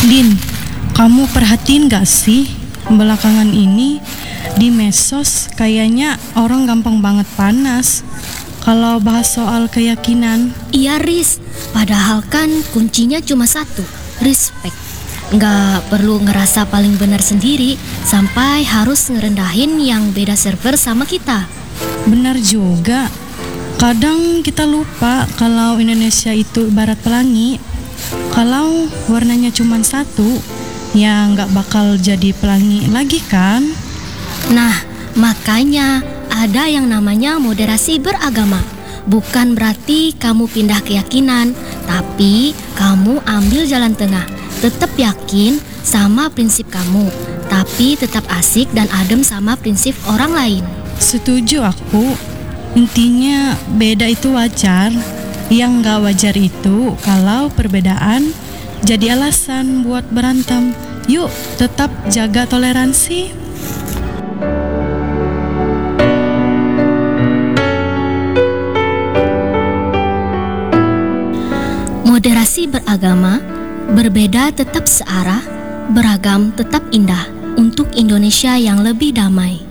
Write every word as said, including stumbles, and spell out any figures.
Din, kamu perhatiin gak sih belakangan ini di medsos kayaknya orang gampang banget panas kalau bahas soal keyakinan. Iya Riz, padahal kan kuncinya cuma satu, respect. Nggak perlu ngerasa paling benar sendiri sampai harus ngerendahin yang beda server sama kita. Benar juga, kadang kita lupa kalau Indonesia itu ibarat pelangi. Kalau warnanya cuma satu, ya nggak bakal jadi pelangi lagi kan? Nah, makanya ada yang namanya moderasi beragama. Bukan berarti kamu pindah keyakinan, tapi kamu ambil jalan tengah. Tetap yakin sama prinsip kamu, tapi tetap asik dan adem sama prinsip orang lain. Setuju aku. Intinya beda itu wajar. Yang nggak wajar itu kalau perbedaan jadi alasan buat berantem. Yuk tetap jaga toleransi. Moderasi beragama, berbeda tetap searah, beragam tetap indah untuk Indonesia yang lebih damai.